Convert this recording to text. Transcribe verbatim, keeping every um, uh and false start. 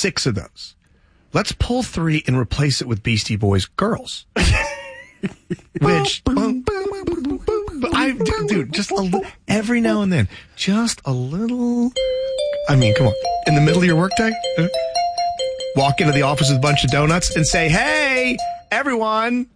six of those. Let's pull three and replace it with Beastie Boys Girls. Which, but I, dude, just a li- every now and then, just a little, I mean, come on, in the middle of your workday, walk into the office with a bunch of donuts and say, hey, everyone,